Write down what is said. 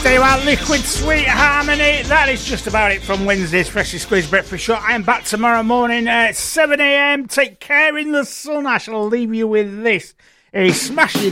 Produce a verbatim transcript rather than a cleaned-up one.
tell you about Liquid Sweet Harmony. That is just about it from Wednesday's Freshly Squeezed Breakfast Show. I am back tomorrow morning at seven a m. Take care in the sun. I shall leave you with this. A smashing